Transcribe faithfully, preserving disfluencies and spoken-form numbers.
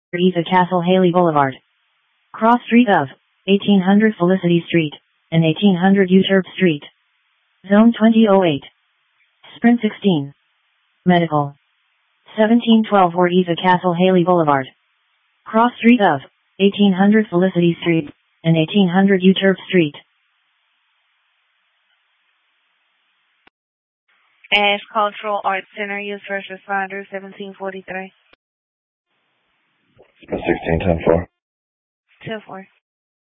East Castle Haley Boulevard. Cross street of eighteen hundred Felicity Street and eighteen hundred Euterpe Street. Zone twenty oh eight. Sprint sixteen. Medical. seventeen twelve or East Castle Haley Boulevard. Cross street of eighteen hundred Felicity Street and eighteen hundred Euterpe Street. Ash Cultural Arts Center, use first responder, seventeen forty-three. sixteen ten four. ten four.